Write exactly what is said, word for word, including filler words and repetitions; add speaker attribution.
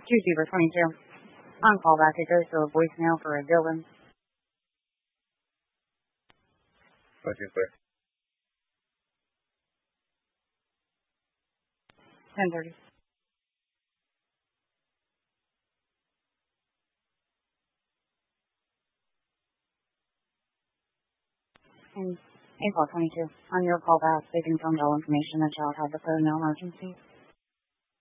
Speaker 1: Tuesday for twenty-two. On callback, it goes to a voicemail for a Dylan.
Speaker 2: fourteen clear.
Speaker 1: ten thirty. And April twenty-two. On your callback, they confirmed all information. The child had the phone, no emergency.